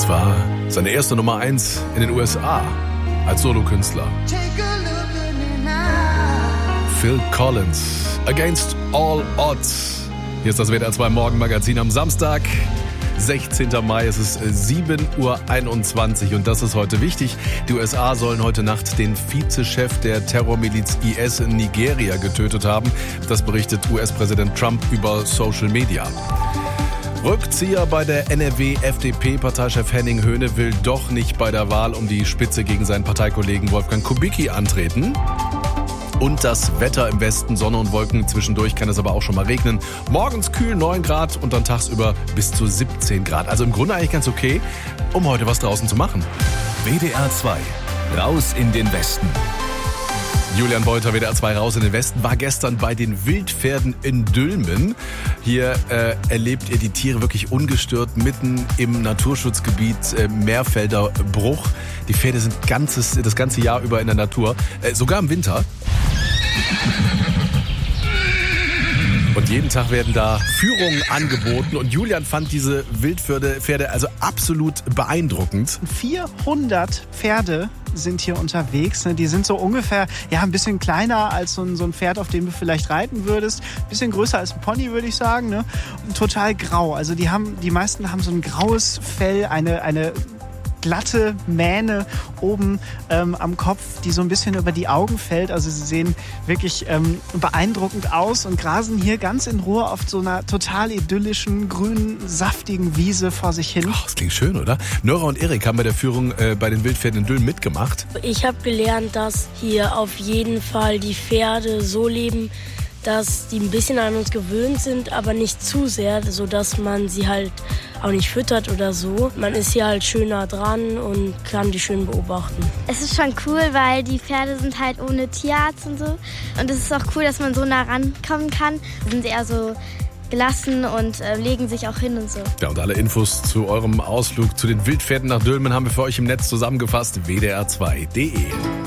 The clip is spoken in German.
zwar seine erste Nummer 1 in den USA als Solokünstler. Phil Collins, Against All Odds. Hier ist das WDR 2 Morgenmagazin am Samstag, 16. Mai. Es ist 7:21 Uhr und das ist heute wichtig. Die USA sollen heute Nacht den Vizechef der Terrormiliz IS in Nigeria getötet haben. Das berichtet US-Präsident Trump über Social Media. Rückzieher bei der NRW-FDP-Parteichef Henning Höhne will doch nicht bei der Wahl um die Spitze gegen seinen Parteikollegen Wolfgang Kubicki antreten. Und das Wetter im Westen, Sonne und Wolken. Zwischendurch kann es aber auch schon mal regnen. Morgens kühl 9 Grad und dann tagsüber bis zu 17 Grad. Also im Grunde eigentlich ganz okay, um heute was draußen zu machen. WDR 2, raus in den Westen. Julian Beuter, WDR 2 raus in den Westen, war gestern bei den Wildpferden in Dülmen. Hier erlebt ihr die Tiere wirklich ungestört mitten im Naturschutzgebiet Meerfelder Bruch. Die Pferde sind das ganze Jahr über in der Natur, sogar im Winter. Und jeden Tag werden da Führungen angeboten und Julian fand diese Wildpferde also absolut beeindruckend. 400 Pferde sind hier unterwegs. Die sind so ungefähr ein bisschen kleiner als so ein Pferd, auf dem du vielleicht reiten würdest. Ein bisschen größer als ein Pony, würde ich sagen. Ne? Total grau. Also die meisten haben so ein graues Fell, eine glatte Mähne oben am Kopf, die so ein bisschen über die Augen fällt. Also sie sehen wirklich beeindruckend aus und grasen hier ganz in Ruhe auf so einer total idyllischen, grünen, saftigen Wiese vor sich hin. Oh, das klingt schön, oder? Nora und Erik haben bei der Führung bei den Wildpferden in Dülmen mitgemacht. Ich habe gelernt, dass hier auf jeden Fall die Pferde so leben, dass die ein bisschen an uns gewöhnt sind, aber nicht zu sehr, sodass man sie halt auch nicht füttert oder so. Man ist hier halt schön nah dran und kann die schön beobachten. Es ist schon cool, weil die Pferde sind halt ohne Tierarzt und so. Und es ist auch cool, dass man so nah rankommen kann. Sie sind eher so gelassen und legen sich auch hin und so. Ja, und alle Infos zu eurem Ausflug zu den Wildpferden nach Dülmen haben wir für euch im Netz zusammengefasst, wdr2.de.